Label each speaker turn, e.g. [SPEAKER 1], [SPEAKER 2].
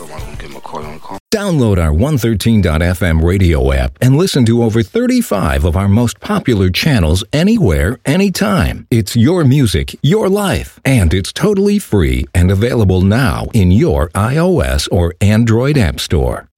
[SPEAKER 1] I'm going to give him a call on the call.
[SPEAKER 2] Download our 113.fm radio app and listen to over 35 of our most popular channels anywhere, anytime. It's your music, your life, and it's totally free and available now in your iOS or Android app store.